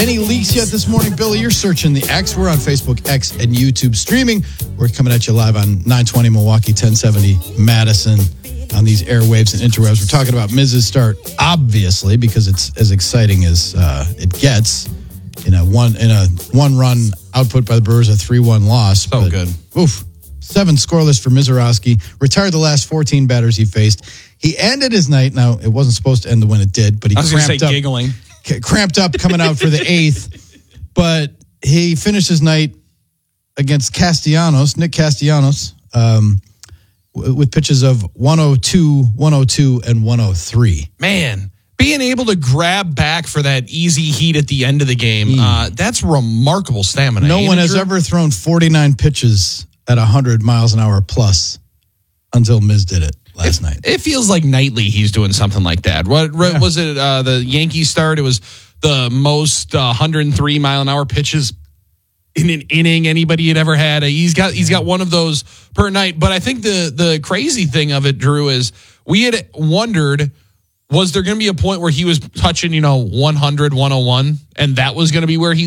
Any leaks yet this morning, Billy? You're searching the X. We're on Facebook, X, and YouTube streaming. We're coming at you live on 920 Milwaukee, 1070 Madison on these airwaves and interwebs. We're talking about Miz's start, obviously, because it's as exciting as it gets. In a one-run output by the Brewers, a 3-1 loss. So good. Oof. 7 scoreless for Mizorowski. Retired the last 14 batters he faced. He ended his night. Now, it wasn't supposed to end when it did, but he cramped up coming out for the 8th. But he finished his night against Nick Castellanos, with pitches of 102, 102, and 103. Man, being able to grab back for that easy heat at the end of the game, that's remarkable stamina. No one has ever thrown 49 pitches at 100 miles an hour plus until Miz did it last night. It feels like nightly he's doing something like that. What was it? The Yankees start? It was the most 103 mile an hour pitches in an inning anybody had ever had. He's got one of those per night. But I think the crazy thing of it, Drew, is we had wondered, was there going to be a point where he was touching, 100, 101, and that was going to be where he